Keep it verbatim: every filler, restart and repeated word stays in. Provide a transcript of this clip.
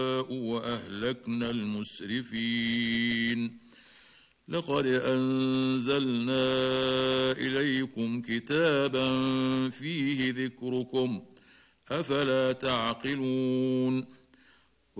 وأهلكنا المسرفين لقد أنزلنا إليكم كتابا فيه ذكركم أفلا تعقلون